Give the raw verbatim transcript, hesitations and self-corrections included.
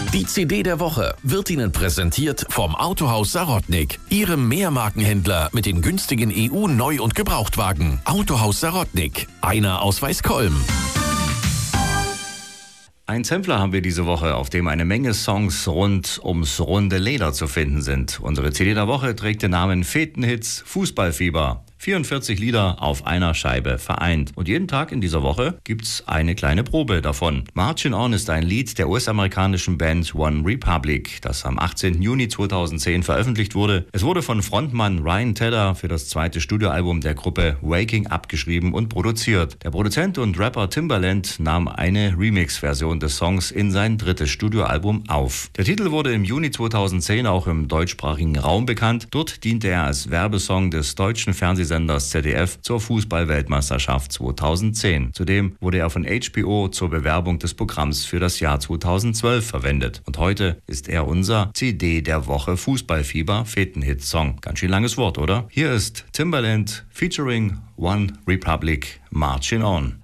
Die C D der Woche wird Ihnen präsentiert vom Autohaus Sarotnik, Ihrem Mehrmarkenhändler mit den günstigen E U-Neu- und Gebrauchtwagen. Autohaus Sarotnik, einer aus Weißkolm. Ein Sampler haben wir diese Woche, auf dem eine Menge Songs rund ums runde Leder zu finden sind. Unsere C D der Woche trägt den Namen Fetenhits Fußballfieber. vierundvierzig Lieder auf einer Scheibe vereint. Und jeden Tag in dieser Woche gibt's eine kleine Probe davon. Marching On ist ein Lied der U S-amerikanischen Band One Republic, das am achtzehnten Juni zweitausendzehn veröffentlicht wurde. Es wurde von Frontmann Ryan Tedder für das zweite Studioalbum der Gruppe Waking Up geschrieben und produziert. Der Produzent und Rapper Timbaland nahm eine Remix-Version des Songs in sein drittes Studioalbum auf. Der Titel wurde im Juni zweitausendzehn auch im deutschsprachigen Raum bekannt. Dort diente er als Werbesong des deutschen Fernsehsenders Senders Z D F zur Fußball-Weltmeisterschaft zweitausendzehn. Zudem wurde er von H B O zur Bewerbung des Programms für das Jahr zweitausendzwölf verwendet. Und heute ist er unser C D der Woche Fußballfieber Fetenhit-Song. Ganz schön langes Wort, oder? Hier ist Timbaland featuring One Republic, Marching On.